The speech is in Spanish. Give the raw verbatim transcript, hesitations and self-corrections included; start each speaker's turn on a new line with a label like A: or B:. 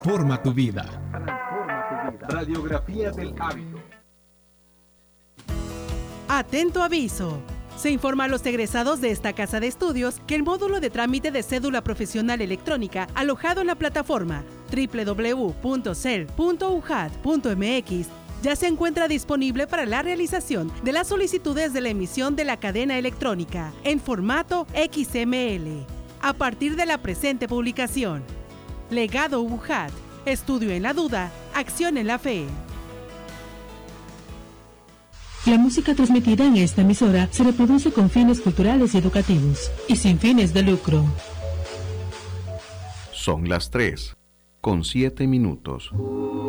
A: Transforma tu vida.
B: Transforma tu vida. Radiografía del hábito.
C: Atento aviso. Se informa a los egresados de esta casa de estudios que el módulo de trámite de cédula profesional electrónica alojado en la plataforma doble u doble u doble u punto cel punto u j a t punto m x ya se encuentra disponible para la realización de las solicitudes de la emisión de la cadena electrónica en formato X M L. A partir de la presente publicación. Legado U J A T. Estudio en la duda, acción en la fe.
D: La música transmitida en esta emisora se reproduce con fines culturales y educativos y sin fines de lucro.
E: Son las tres, con siete minutos.